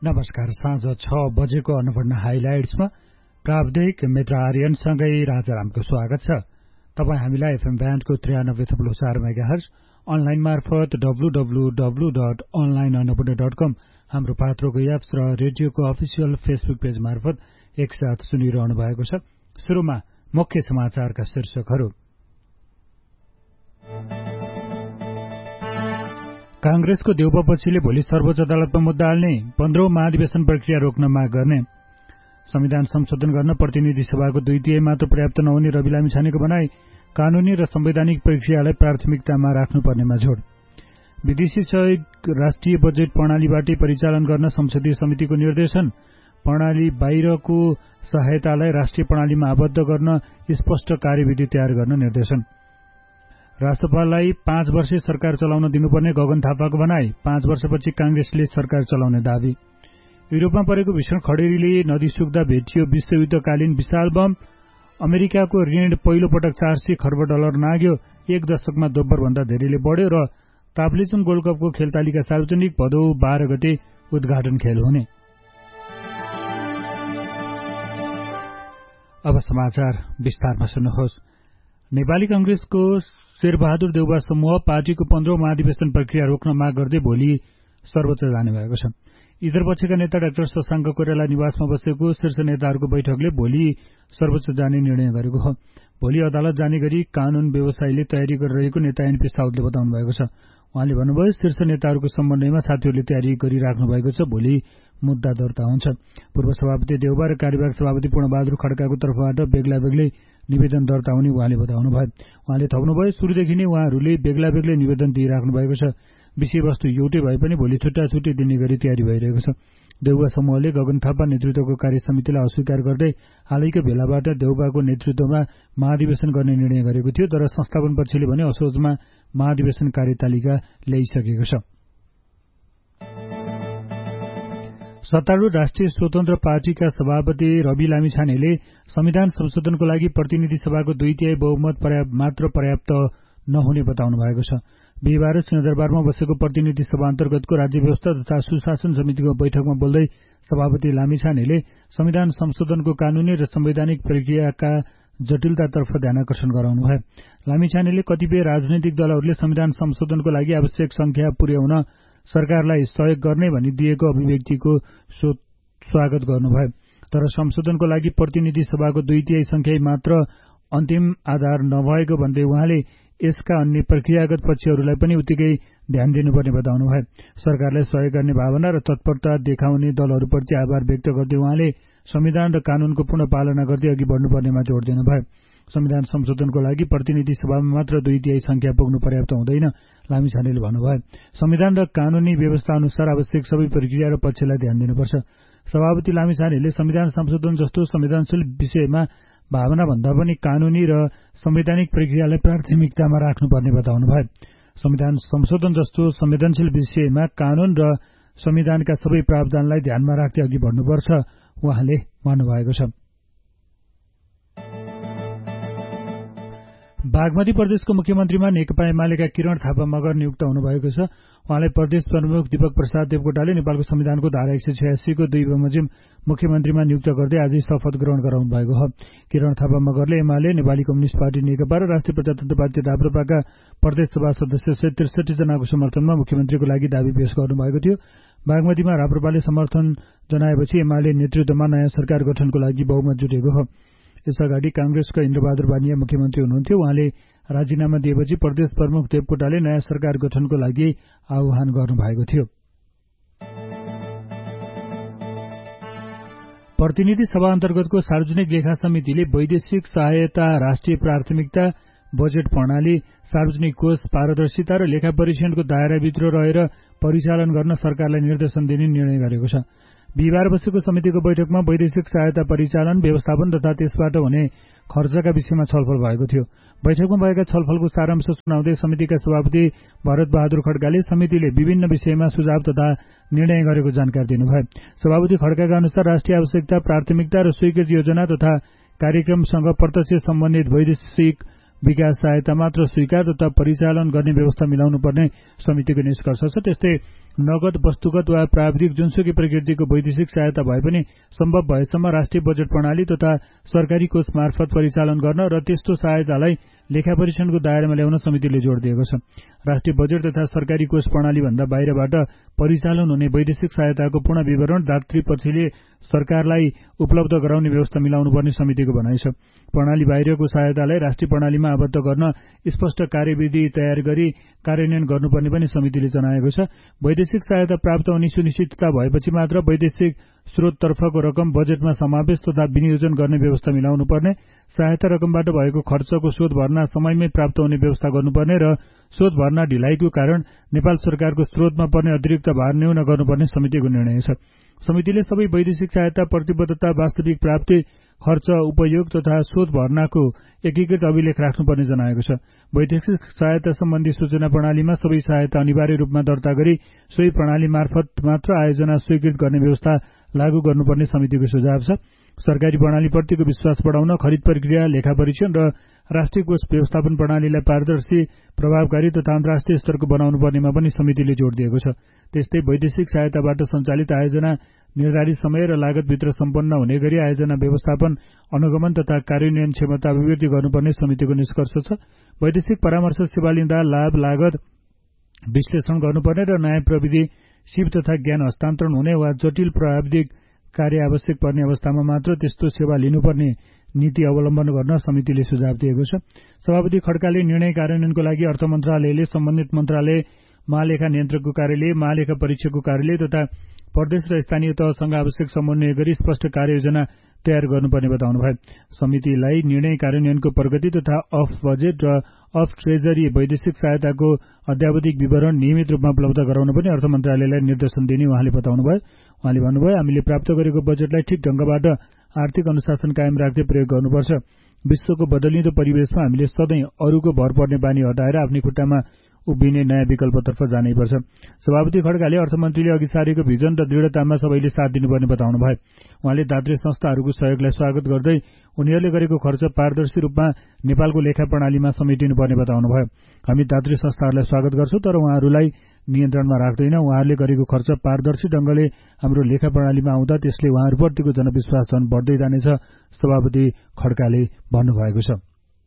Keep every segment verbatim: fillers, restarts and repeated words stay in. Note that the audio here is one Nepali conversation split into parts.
नमस्कार। साँझ छ बजेको अन्नपूर्ण हाइलाइट्समा प्राविधिक मित्र आर्यनसँगै राजारामको स्वागत छ। तपाईँ हामीलाई एफएम ब्यान्डको त्रियानब्बे थप्लो चार मेगाहर्ज, अनलाइन मार्फत W W W dot online Annapurna dot कम, हाम्रो पात्रोको एप्स र रेडियोको अफिसियल फेसबुक पेज मार्फत एकसाथ सुनिरहनु भएको छ। सुरुमा मुख्य समाचारका शीर्षकहरू। कांग्रेसको देउपापछिले भोलि सर्वोच्च अदालतमा मुद्दा हाल्ने, पन्ध्रौं महाधिवेशन प्रक्रिया रोक्न माग गर्ने, संविधान संशोधन गर्न प्रतिनिधि सभाको दुई तिहाई मात्र पर्याप्त नहुने रवि लामिछानेको भनाई, कानूनी र संवैधानिक प्रक्रियालाई प्राथमिकतामा राख्नुपर्नेमा जोड़, विदेशी सहयोग राष्ट्रिय बजेट प्रणालीबाटै परिचालन गर्न संसदीय समितिको निर्देशन, प्रणाली बाहिरको सहायतालाई राष्ट्रिय प्रणालीमा आबद्ध गर्न स्पष्ट कार्यविधि तयार गर्न निर्देशन, राष्ट्रपाललाई पाँच वर्षे सरकार चलाउन दिनुपर्ने गगन थापाको भनाई, पाँच वर्षपछि कांग्रेसले सरकार चलाउने दावी, युरोपमा परेको भीषण खडेरीले नदी सुक्दा भेटियो विश्वयुद्धकालीन विशाल बम, अमेरिकाको ऋण पहिलो पटक चार सय खर्ब डलर नाग्यो, एक दशकमा दोब्बर भन्दा धेरैले बढ्यो र ताप्लेजुङ गोल्ड कपको खेल तालिका सार्वजनिक, भदौ बाह्र गते उद्घाटन खेल हुने। अब समाचार विस्तारमा सुन्नुहोस्। नेपाली कांग्रेसको शेरबहादुर देउबा समूह पार्टीको पन्ध्रौं महाधिवेशन प्रक्रिया रोक्न माग गर्दै भोलि सर्वोच्च जाने भएको छ। इधरपक्षका नेता डाक्टर शशाङ्क कोइराला निवासमा बसेको शीर्ष नेताहरूको बैठकले भोलि सर्वोच्च जाने निर्णय गरेको हो। भोलि अदालत जाने गरी कानून व्यवसायीले तयारी गरिरहेको नेता एनपी साउदले बताउनु भएको छ। उहाँले भन्नुभयो, शीर्ष नेताहरूको समन्वयमा साथीहरूले तयारी गरिराख्नु भएको छ। भोलि मुद्दा दर्ता हुन्छ। पूर्व सभापति देउबा र कार्यवाहक सभापति पूर्णबहादुर खड्काको तर्फबाट बेग्ला बेग्लै निवेदन दर्ता हुने उहाँले बताउनुभयो। उहाँले थप्नुभयो, सुरुदेखि नै उहाँहरूले बेग्ला बेग्लै निवेदन दिइराख्नु भएको छ। विषयवस्तु एउटै भए पनि भोलि छुट्टा छुट्टै दिने गरी तयारी भइरहेको छ। देउबा समूहले गगन थापा नेतृत्वको कार्य समितिलाई अस्वीकार गर्दै हालैको भेलाबाट देउबाको नेतृत्वमा महाधिवेशन गर्ने निर्णय गरेको थियो, तर संस्थापन पक्षले भने असोजमा महाधिवेशन कार्यतालिका ल्याइसकेको छ। सत्तारूढ राष्ट्रिय स्वतन्त्र पार्टीका सभापति रवि लामिछानेले संविधान संशोधनको लागि प्रतिनिधि सभाको दुई तिहाई बहुमत मात्र पर्याप्त नहुने बताउनु भएको छ। बिहिबार सिंहदरबारमा बसेको प्रतिनिधि सभा अन्तर्गतको राज्य व्यवस्था तथा सुशासन समितिको बैठकमा बोल्दै सभापति लामिछानेले संविधान संशोधनको कानूनी र संवैधानिक प्रक्रियाका जटिलतातर्फ ध्यानकर्षण गराउनुभयो। लामिछानेले कतिपय राजनैतिक दलहरूले संविधान संशोधनको लागि आवश्यक संख्या पुर्याउन सरकारलाई सहयोग गर्ने भनी दिएको अभिव्यक्तिको स्वागत गर्नुभयो, तर संशोधनको लागि प्रतिनिधि सभाको दुई तिहाई संख्या मात्र अन्तिम आधार नभएको भन्दै उहाँले यसका अन्य प्रक्रियागत पक्षहरूलाई पनि उत्तिकै ध्यान दिनुपर्ने बताउनुभयो। सरकारलाई सहयोग गर्ने भावना र तत्परता देखाउने दलहरूप्रति आभार व्यक्त गर्दै उहाँले संविधान र कानूनको पूर्ण पालना गर्दै अघि बढ्नुपर्नेमा जोड़ दिनुभयो। संविधान संशोधनको लागि प्रतिनिधि सभामा मात्र दुई तिहाई संख्या पुग्नु पर्याप्त हुँदैन, लामिछानेले भन्नुभयो। संविधान र कानूनी व्यवस्था अनुसार आवश्यक सबै प्रक्रिया र पक्षलाई ध्यान दिनुपर्छ। सभापति लामिछानेले संविधान संशोधन जस्तो संवेदनशील विषयमा भावना भन्दा पनि कानूनी र संवैधानिक प्रक्रियालाई प्राथमिकतामा राख्नुपर्ने बताउनुभयो। संविधान संशोधन जस्तो संवेदनशील विषयमा कानून र संविधानका सबै प्रावधानलाई ध्यानमा राख्दै अघि बढ्नुपर्छ उहाँले भन्नुभएको छ। बागमती प्रदेशको मुख्यमन्त्रीमा नेकपा एमालेका किरण थापा मगर नियुक्त हुनुभएको छ। उहाँलाई प्रदेश प्रमुख दीपक प्रसाद देवकोटाले नेपालको संविधानको धारा एक सय छयासीको दुई बमोजिम मुख्यमन्त्रीमा नियुक्त गर्दै आजै शपथ ग्रहण गराउनु भएको हो। किरण थापा मगरले एमाले, नेपाली कम्युनिष्ट पार्टी नेकपा र राष्ट्रिय प्रजातन्त्र पार्टी राप्रपाका प्रदेश सभा सदस्य सहित त्रिसठी जनाको समर्थनमा मुख्यमन्त्रीको लागि दावी पेश गर्नुभएको थियो। बागमतीमा राप्रपाले समर्थन जनाएपछि एमाले नेतृत्वमा नयाँ सरकार गठनको लागि बहुमत जुटेको हो। यसअगाडि कांग्रेसका इन्द्रबहादुर बानिया मुख्यमन्त्री हुनुहुन्थ्यो। उहाँले राजीनामा दिएपछि प्रदेश प्रमुख देवकोटाले नयाँ सरकार गठनको लागि आह्वान गर्नुभएको थियो। प्रतिनिधि सभा अन्तर्गतको सार्वजनिक लेखा समितिले वैदेशिक सहायता, राष्ट्रिय प्राथमिकता, बजेट प्रणाली, सार्वजनिक कोष, पारदर्शिता र लेखा परीक्षणको दायराभित्र रहेर परिचालन गर्न सरकारलाई निर्देशन दिने निर्णय गरेको छ। बिहिबार बसेको समितिको बैठकमा वैदेशिक सहायता परिचालन, व्यवस्थापन तथा त्यसबाट हुने खर्चका विषयमा छलफल भएको थियो। बैठकमा भएका छलफलको सारांश सुनाउँदै समितिका सभापति भरत बहादुर खड्काले समितिले विभिन्न विषयमा सुझाव तथा निर्णय गरेको जानकारी दिनुभयो। सभापति खड्काका अनुसार राष्ट्रिय आवश्यकता, प्राथमिकता र स्वीकृत योजना तथा कार्यक्रमसँग प्रत्यक्ष सम्बन्धित वैदेशिक विकास सहायता मात्र स्वीकार तथा परिचालन गर्ने व्यवस्था मिलाउनु पर्ने समितिको निष्कर्ष छ। त्यस्तै नगद वस्तुगत वा प्राविधिक जुनसुकै प्रकृतिको वैदेशिक सहायता भए पनि सम्भव भएसम्म राष्ट्रिय बजेट प्रणाली तथा सरकारी कोष मार्फत परिचालन गर्न र त्यस्तो सहायतालाई लेखा परीक्षणको दायरामा ल्याउन समितिले जोड़ दिएको छ। राष्ट्रिय बजेट तथा सरकारी कोष प्रणाली भन्दा बाहिरबाट परिचालन हुने वैदेशिक सहायताको पूर्ण विवरण दातृपक्षले सरकारलाई उपलब्ध गराउने व्यवस्था मिलाउनु पर्ने समितिको भनाइ छ। प्रणाली बाहिरको सहायतालाई राष्ट्रिय प्रणालीमा आबद्ध गर्न स्पष्ट कार्यविधि तयार गरी कार्यान्वयन गर्नुपर्ने पनि समितिले जनाएको छ। वैदेशिक सहायता प्राप्त हुने सुनिश्चितता भएपछि मात्र वैदेशिक स्रोततर्फको रकम बजेटमा समावेश तथा विनियोजन गर्ने व्यवस्था मिलाउनु पर्ने, सहायता रकमबाट भएको खर्चको शोध भर्ना समयमै प्राप्त हुने व्यवस्था गर्नुपर्ने र शोध भर्ना ढिलाइको कारण नेपाल सरकारको स्रोतमा पर्ने अतिरिक्त भार न्यून गर्नुपर्ने समितिको निर्णय छ। समितिले सबै वैदेशिक सहायता प्रतिबद्धता, वास्तविक प्राप्ति, खर्च, उपयोग तथा शोध भर्नाको एकीकृत अभिलेख राख्नुपर्ने जनाएको छ। वैदेशिक सहायता सम्बन्धी सूचना प्रणालीमा सबै सहायता अनिवार्य रूपमा दर्ता गरी सोही प्रणाली मार्फत मात्र आयोजना स्वीकृत गर्ने व्यवस्था लागू गर्नुपर्ने समितिको सुझाव छ। सरकारी प्रणालीप्रतिको विश्वास बढाउन खरिद प्रक्रिया, लेखा परीक्षण र राष्ट्रिय कोष व्यवस्थापन प्रणालीलाई पारदर्शी, प्रभावकारी तथा अन्तर्राष्ट्रिय स्तरको बनाउनु पर्नेमा पनि समितिले जोड़ दिएको छ। त्यस्तै वैदेशिक सहायताबाट सञ्चालित आयोजना निर्धारित समय र लागतभित्र सम्पन्न हुने गरी आयोजना व्यवस्थापन, अनुगमन तथा कार्यान्वयन क्षमता अभिवृद्धि गर्नुपर्ने समितिको निष्कर्ष छ। वैदेशिक परामर्श सेवा लिँदा लाभ लागत विश्लेषण गर्नुपर्ने र नयाँ प्रविधि, सिप तथा ज्ञान हस्तान्तरण हुने वा जटिल प्राविधिक कार्य आवश्यक पर्ने अवस्थामा मात्र त्यस्तो सेवा लिनुपर्ने नीति अवलम्बन गर्न समितिले सुझाव दिएको छ। सभापति खड्काले निर्णय कार्यान्वयनको लागि अर्थ मन्त्रालयले सम्बन्धित मन्त्रालय, महालेखा नियन्त्रकको कार्यालय, महालेखा परीक्षकको कार्यालय तथा प्रदेश र स्थानीय तहसँग आवश्यक समन्वय गरी स्पष्ट कार्ययोजना तयार गर्नुपर्ने बताउनुभयो। समितिलाई निर्णय कार्यान्वयनको प्रगति तथा अफ बजेट र अफ ट्रेजरी वैदेशिक सहायताको अध्यावधिक विवरण नियमित रूपमा उपलब्ध गराउन पनि अर्थ मन्त्रालयलाई निर्देशन दिने उहाँले बताउनुभयो। उहाँले भन्नुभयो, हामीले प्राप्त गरेको बजेटलाई ठिक ढंगबाट आर्थिक अनुशासन कायम राख्दै प्रयोग गर्नुपर्छ। विश्वको बदलिँदो परिवेशमा हामीले सधैँ अरूको भर पर्ने बानी हटाएर आफ्नै खुट्टामा उभिने नयाँ विकल्पतर्फ जानैपर्छ। सभापति खड्काले अर्थमन्त्रीले अघि सारेको भिजन र दृढतामा सबैले साथ दिनुपर्ने बताउनुभयो। उहाँले दात्री संस्थाहरूको सहयोगलाई स्वागत गर्दै उनीहरूले गरेको खर्च पारदर्शी रूपमा नेपालको लेखा प्रणालीमा समेटिनुपर्ने बताउनुभयो। हामी दात्री संस्थाहरूलाई स्वागत गर्छौं, तर उहाँहरूलाई नियन्त्रणमा राख्दैन। उहाँहरूले गरेको खर्च पारदर्शी ढंगले हाम्रो लेखा प्रणालीमा आउँदा त्यसले उहाँहरूप्रतिको जनविश्वास झन बढ्दै जानेछ, सभापति खड्काले भन्नुभएको छ।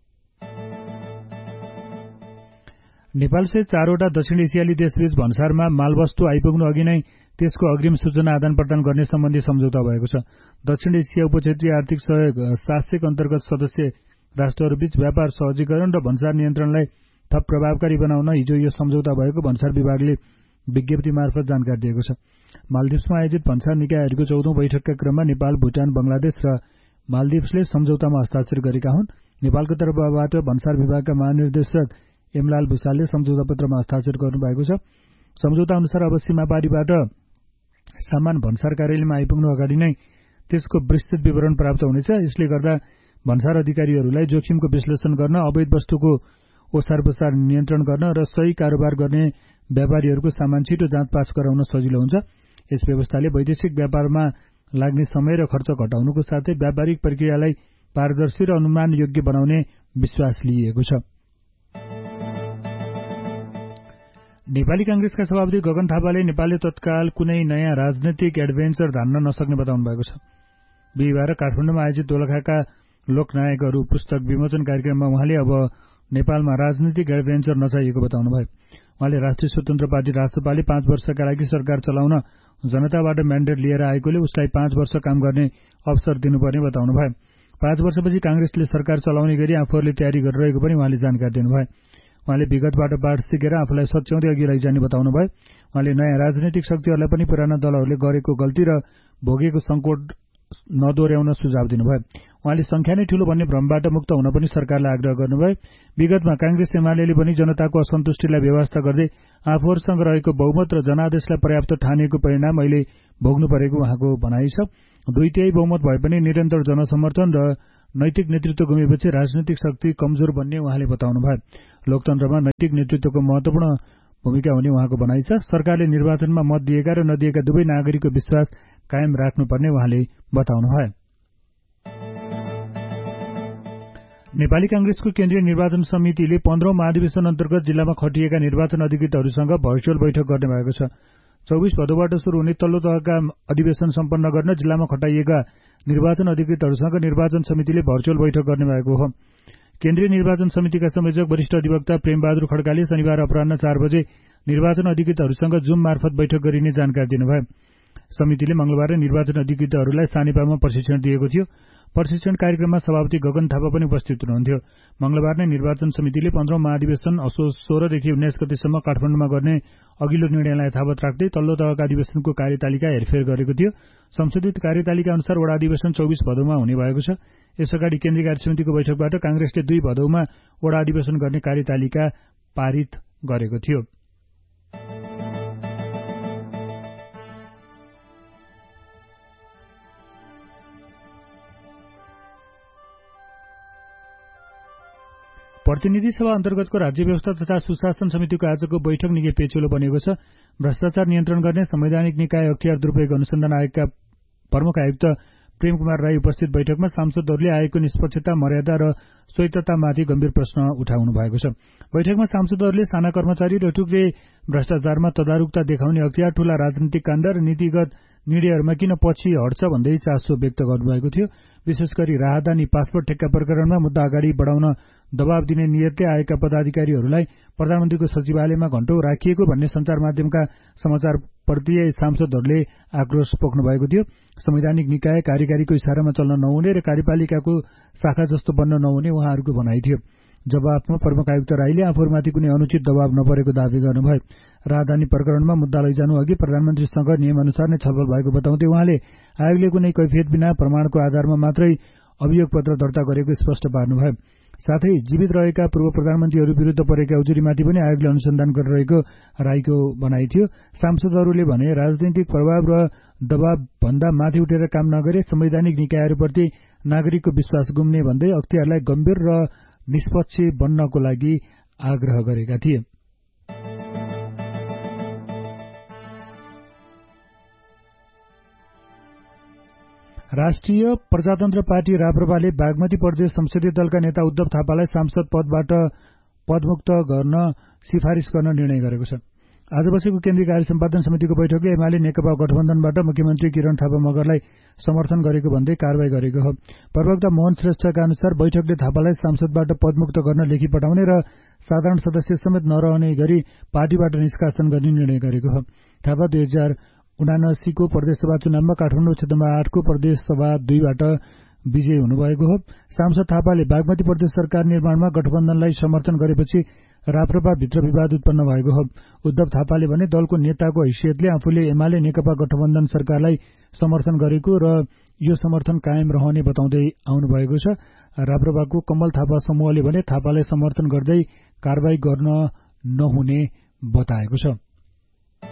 नेपालसहित चारवटा दक्षिण एसियाली देशबीच भन्सारमा मालवस्तु आइपुग्नु अघि नै त्यसको अग्रिम सूचना आदान प्रदान गर्ने सम्बन्धी सम्झौता भएको छ। दक्षिण एसिया उपक्षेत्रीय आर्थिक सहयोग शासिक अन्तर्गत सदस्य राष्ट्रहरूबीच व्यापार सहजीकरण र भन्सार नियन्त्रणलाई थप प्रभावकारी बनाउन हिजो यो सम्झौता भएको भन्सार विभागले विज्ञप्ति मार्फत जानकारी दिएको छ। मालदिप्समा आयोजित भन्सार निकायहरूको चौधौं बैठकका क्रममा नेपाल, भूटान, बंगलादेश र मालदिप्सले सम्झौतामा हस्ताक्षर गरेका हुन्। नेपालको तर्फबाट भन्सार विभागका महानिर्देशक एमलाल भूषालले सम्झौता पत्रमा हस्ताक्षर गर्नुभएको छ। सम्झौता अनुसार अब सीमापारीबाट सामान भन्सार कार्यालयमा आइपुग्नु अगाडि नै त्यसको विस्तृत विवरण प्राप्त हुनेछ। यसले गर्दा भन्सार अधिकारीहरूलाई जोखिमको विश्लेषण गर्न, अवैध वस्तुको ओसार पसार नियन्त्रण गर्न र सही कारोबार गर्ने व्यापारीहरूको सामान छिटो जाँचपास गराउन सजिलो हुन्छ। यस व्यवस्थाले वैदेशिक व्यापारमा लाग्ने समय र खर्च घटाउनुको साथै व्यापारिक प्रक्रियालाई पारदर्शी र अनुमान योग्य बनाउने विश्वास लिइएको छ। नेपाली कांग्रेसका सभापति गगन थापाले नेपालले तत्काल कुनै नयाँ राजनैतिक एडभेन्चर धान्न नसक्ने बताउनु भएको छ। बिहिबार काठमाडौँमा आयोजित दोलखाका लोकनायकहरू पुस्तक विमोचन कार्यक्रममा उहाँले अब नेपालमा राजनीतिक एडभेन्चर नचाहिएको बताउनुभयो। उहाँले राष्ट्रिय स्वतन्त्र पार्टी राष्ट्रपाले पाँच वर्षका लागि सरकार चलाउन जनताबाट म्यान्डेट लिएर आएकोले उसलाई पाँच वर्ष काम गर्ने अवसर दिनुपर्ने बताउनुभयो। पाँच वर्षपछि कांग्रेसले सरकार चलाउने गरी आफूहरूले तयारी गरिरहेको पनि उहाँले जानकारी दिनुभयो। उहाँले विगतबाट पाठ सिकेर आफूलाई सच्याउँदै अघि लैजाने बताउनुभयो। उहाँले नयाँ राजनैतिक शक्तिहरूलाई पनि पुराना दलहरूले गरेको गल्ती र भोगेको संकट नदोर्याउन सुझाव दिनुभयो। उहाँले संख्या नै ठूलो भन्ने भ्रमबाट मुक्त हुन पनि सरकारलाई आग्रह गर्नुभयो। विगतमा कांग्रेस एमालेले पनि जनताको असन्तुष्टिलाई व्यवस्था गर्दै आफूहरूसँग रहेको बहुमत र जनादेशलाई पर्याप्त ठानेको परिणाम अहिले भोग्नु परेको उहाँको भनाइ छ। दुई तिहाई बहुमत भए पनि निरन्तर जनसमर्थन र नैतिक नेतृत्व गुमेपछि राजनैतिक शक्ति कमजोर बन्ने उहाँले बताउनुभयो। लोकतन्त्रमा नैतिक नेतृत्वको महत्वपूर्ण भूमिका हुने उहाँको भनाइ छ। सरकारले निर्वाचनमा मत दिएका र नदिएका दुवै नागरिकको विश्वास कायम राख्नुपर्ने उहाँले बताउनुभयो। नेपाली कांग्रेसको केन्द्रीय निर्वाचन समितिले पन्ध्रौं महाधिवेशन अन्तर्गत जिल्लामा खटिएका निर्वाचन अधिकृतहरूसँग भर्चुअल बैठक गर्ने भएको छ। चौबिस भदौबाट शुरू हुने तल्लो तहका अधिवेशन सम्पन्न गर्न जिल्लामा खटाइएका निर्वाचन अधिकृतहरूसँग निर्वाचन समितिले भर्चुअल बैठक गर्ने भएको हो। केन्द्रीय निर्वाचन समितिका संयोजक वरिष्ठ अधिवक्ता प्रेमबहादुर खड्काले शनिबार अपराह्न चार बजे निर्वाचन अधिकृतहरूसँग जुम मार्फत बैठक गरिने जानकारी दिनुभयो। समितिले मंगलबार निर्वाचन अधिकृतहरूलाई सानेपामा प्रशिक्षण दिएको थियो। प्रशिक्षण कार्यक्रममा सभापति गगन थापा पनि उपस्थित हुनुहुन्थ्यो। मंगलबार नै निर्वाचन समितिले पन्ध्रौं महाधिवेशन असोज सोह्रदेखि उन्नाइस गतेसम्म काठमाडौँमा गर्ने अघिल्लो निर्णयलाई यथावत राख्दै तल्लो तहका अधिवेशनको कार्यतालिका हेरफेर गरेको थियो। संशोधित कार्यतालिका अनुसार वडा अधिवेशन चौबिस भदौमा हुने भएको छ। यसअगाडि केन्द्रीय कार्य समितिको बैठकबाट कांग्रेसले दुई भदौमा वडा अधिवेशन गर्ने कार्यतालिका पारित गरेको थियो। प्रतिनिधि सभा अन्तर्गतको राज्य व्यवस्था तथा सुशासन समितिको आजको बैठक निकै पेचिलो बनेको छ। भ्रष्टाचार नियन्त्रण गर्ने संवैधानिक निकाय अख्तियार दुरूपयोग अनुसन्धान आयोगका प्रमुख आयुक्त प्रेम कुमार राई उपस्थित बैठकमा सांसदहरूले आयोगको निष्पक्षता, मर्यादा र स्वायत्ततामाथि गम्भीर प्रश्न उठाउनु भएको छ। बैठकमा सांसदहरूले साना कर्मचारी र टुक्रे भ्रष्टाचारमा तदारुकता देखाउने अख्तियार, ठूला राजनीतिक काण्ड र नीतिगत निर्णयहरूमा किन पछि हट्छ भन्दै चासो व्यक्त गर्नुभएको थियो। विशेष गरी राहदानी पासपोर्ट ठेक्का प्रकरणमा मुद्दा अगाडि बढाउन दबाव दिने नियतले आएका पदाधिकारीहरूलाई प्रधानमन्त्रीको सचिवालयमा घण्टौं राखिएको भन्ने सञ्चार माध्यमका समाचारप्रति सांसदहरूले आक्रोश पोख्नु भएको थियो। संवैधानिक निकाय कार्यकारीको इशारामा चल्न नहुने र कार्यपालिकाको शाखा जस्तो बन्न नहुने उहाँहरूको भनाइ थियो। जवाफमा प्रमुख आयुक्त राईले आफूहरूमाथि कुनै अनुचित दबाव नपरेको दावी गर्नुभयो। राहदानी प्रकरणमा मुद्दा लैजानु अघि प्रधानमन्त्रीसँग नियमअनुसार नै छलफल भएको बताउँदै उहाँले आयोगले कुनै कैफियत बिना प्रमाणको आधारमा मात्रै अभियोग पत्र दर्ता गरेको स्पष्ट पार्नुभयो। साथै जीवित रहेका पूर्व प्रधानमन्त्रीहरू विरूद्ध परेका उजुरीमाथि पनि आयोगले अनुसन्धान गरिरहेको राईको भनाइ थियो। सांसदहरूले भने राजनैतिक प्रभाव र दबाव भन्दा माथि उठेर काम नगरे संवैधानिक निकायहरूप्रति नागरिकको विश्वास गुम्ने भन्दै अख्तियारलाई गम्भीर र निष्पक्ष बन्नको लागि आग्रह गरेका थिए। राष्ट्रिय प्रजातन्त्र पार्टी राप्रपाले बागमती प्रदेश संसदीय दलका नेता उद्धव थापालाई सांसद पदबाट पदमुक्त गर्न सिफारिस गर्न निर्णय गरेको छ। आज बसेको केन्द्रीय कार्य सम्पादन समितिको बैठकले एमाले नेकपा गठबन्धनबाट मुख्यमन्त्री किरण थापा मगरलाई समर्थन गरेको भन्दै कारवाही गरेको हो। प्रवक्ता मोहन श्रेष्ठका अनुसार बैठकले थापालाई सांसदबाट पदमुक्त गर्न लेखी पठाउने र साधारण सदस्य समेत नरहने गरी पार्टीबाट निष्कासन गर्ने निर्णय गरेको हो। थापा दुई हजार उनासीको प्रदेशसभा चुनावमा काठमाडौँ क्षेत्रमा आठको प्रदेशसभा दुईबाट विजयी हुनुभएको हो। सांसद थापाले बागमती प्रदेश सरकार निर्माणमा गठबन्धनलाई समर्थन गरेपछि राप्रपाभित्र विवाद उत्पन्न भएको हो। उद्धव थापाले भने दलको नेताको हैसियतले आफूले एमाले नेकपा गठबन्धन सरकारलाई समर्थन गरेको र यो समर्थन कायम रहने बताउँदै आउनु भएको छ। राप्रपाको कमल थापा समूहले भने थापालाई समर्थन गर्दै कारवाही गर्न नहुने बताएको छ।